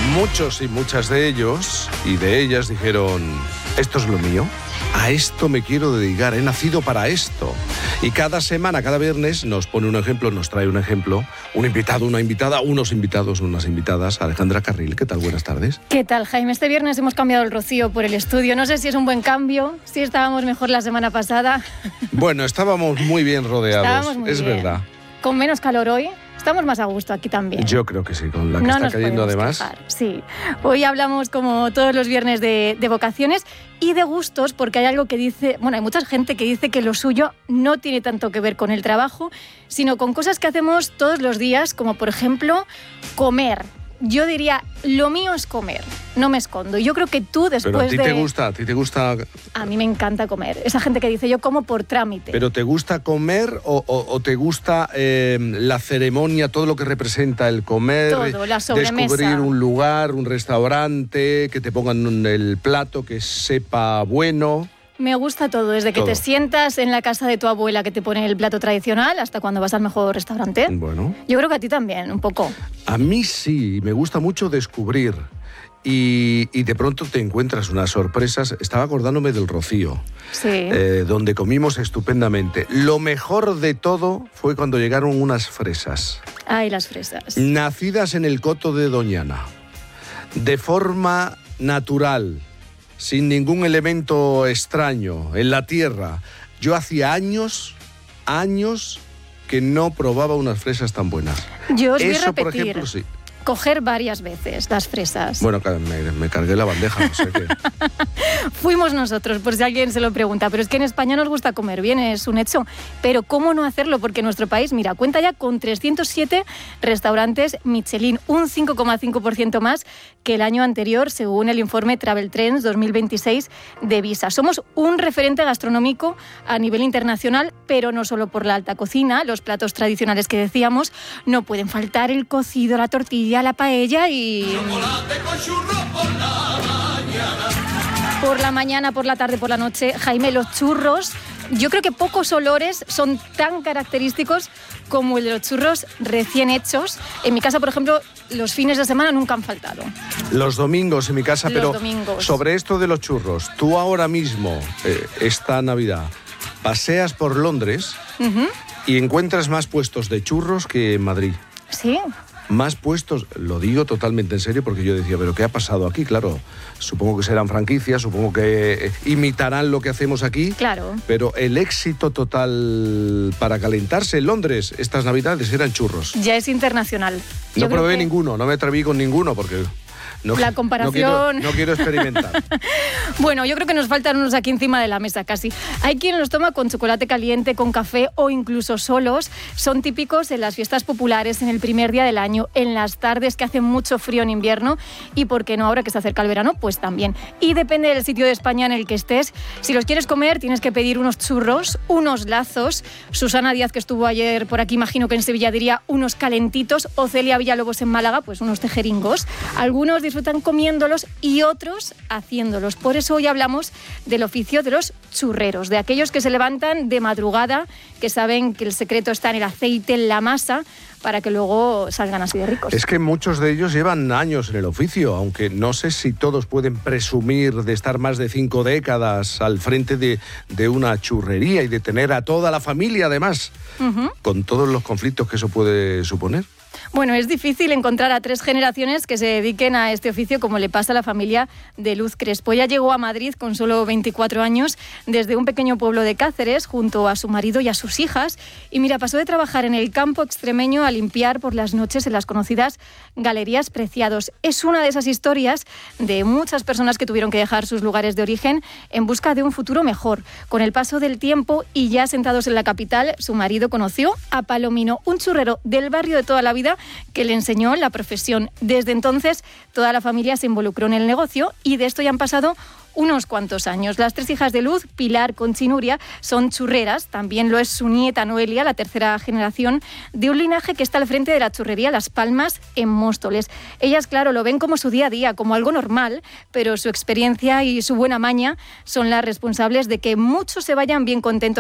Muchos y muchas de ellos y de ellas dijeron: esto es lo mío, a esto me quiero dedicar, he nacido para esto. Y cada semana, cada viernes, nos pone un ejemplo, nos trae un ejemplo, un invitado, una invitada, unos invitados, unas invitadas. Alejandra Carril, ¿qué tal? Buenas tardes. ¿Qué tal, Jaime? Este viernes hemos cambiado el rocío por el estudio. No sé si es un buen cambio, si estábamos mejor la semana pasada. Bueno, estábamos muy bien rodeados, es verdad. Con menos calor hoy. Estamos más a gusto aquí también. Yo creo que sí, con la que no está cayendo además. Quejar. Sí, hoy hablamos como todos los viernes de vocaciones y de gustos, porque hay algo que dice, bueno, hay mucha gente que dice que lo suyo no tiene tanto que ver con el trabajo, sino con cosas que hacemos todos los días, como por ejemplo comer. Yo diría, lo mío es comer, no me escondo. Yo creo que tú después de... Pero ¿a ti te gusta? A mí me encanta comer. Esa gente que dice, yo como por trámite. ¿Pero te gusta comer o te gusta la ceremonia, todo lo que representa el comer? Todo, la sobremesa. Descubrir un lugar, un restaurante, que te pongan el plato, que sepa bueno... Me gusta todo, desde que te sientas en la casa de tu abuela que te pone el plato tradicional hasta cuando vas al mejor restaurante. Bueno. Yo creo que a ti también, un poco. A mí sí, me gusta mucho descubrir y de pronto te encuentras unas sorpresas. Estaba acordándome del Rocío, sí. Donde comimos estupendamente. Lo mejor de todo fue cuando llegaron unas fresas. Ay, las fresas. Nacidas en el coto de Doñana, de forma natural, sin ningún elemento extraño, en la tierra. Yo hacía años que no probaba unas fresas tan buenas. Yo os voy a repetir, por ejemplo, sí. Coger varias veces las fresas. Bueno, me cargué la bandeja, no sé qué. Fuimos nosotros, por si alguien se lo pregunta. Pero es que en España nos gusta comer bien, es un hecho. Pero ¿cómo no hacerlo? Porque nuestro país, mira, cuenta ya con 307 restaurantes Michelin, un 5,5% más que el año anterior, según el informe Travel Trends 2026 de Visa. Somos un referente gastronómico a nivel internacional, pero no solo por la alta cocina. Los platos tradicionales que decíamos, no pueden faltar el cocido, la tortilla, la paella y... chocolate con churros por la mañana. Por la mañana, por la tarde, por la noche. Jaime, los churros, yo creo que pocos olores son tan característicos como el de los churros recién hechos. En mi casa, por ejemplo, los fines de semana nunca han faltado. Los domingos en mi casa, pero domingos. Sobre esto de los churros, tú ahora mismo, esta Navidad, paseas por Londres y encuentras más puestos de churros que en Madrid. Sí. Más puestos, lo digo totalmente en serio, porque yo decía, ¿pero qué ha pasado aquí? Claro, supongo que serán franquicias, supongo que imitarán lo que hacemos aquí. Claro. Pero el éxito total para calentarse en Londres estas Navidades eran churros. Ya es internacional. No probé ninguno, no me atreví con ninguno, porque... la comparación... No quiero experimentar. Bueno, yo creo que nos faltan unos aquí encima de la mesa casi. Hay quien los toma con chocolate caliente, con café o incluso solos. Son típicos en las fiestas populares, en el primer día del año, en las tardes que hace mucho frío en invierno y, ¿por qué no, ahora que se acerca el verano? Pues también. Y depende del sitio de España en el que estés. Si los quieres comer, tienes que pedir unos churros, unos lazos. Susana Díaz, que estuvo ayer por aquí, imagino que en Sevilla diría unos calentitos. O Celia Villalobos en Málaga, pues unos tejeringos. Algunos disfrutan comiéndolos y otros haciéndolos. Por eso hoy hablamos del oficio de los churreros, de aquellos que se levantan de madrugada, que saben que el secreto está en el aceite, en la masa, para que luego salgan así de ricos. Es que muchos de ellos llevan años en el oficio, aunque no sé si todos pueden presumir de estar más de 5 décadas al frente de una churrería y de tener a toda la familia, además, con todos los conflictos que eso puede suponer. Bueno, es difícil encontrar a 3 generaciones que se dediquen a este oficio, como le pasa a la familia de Luz Crespo. Ella llegó a Madrid con solo 24 años desde un pequeño pueblo de Cáceres junto a su marido y a sus hijas. Y mira, pasó de trabajar en el campo extremeño a limpiar por las noches en las conocidas Galerías Preciados. Es una de esas historias de muchas personas que tuvieron que dejar sus lugares de origen en busca de un futuro mejor. Con el paso del tiempo y ya sentados en la capital, su marido conoció a Palomino, un churrero del barrio de toda la vida que le enseñó la profesión. Desde entonces, toda la familia se involucró en el negocio y de esto ya han pasado unos cuantos años. Las 3 hijas de Luz, Pilar, Conchi y Nuria, son churreras. También lo es su nieta Noelia, la tercera generación de un linaje que está al frente de la churrería Las Palmas en Móstoles. Ellas, claro, lo ven como su día a día, como algo normal, pero su experiencia y su buena maña son las responsables de que muchos se vayan bien contentos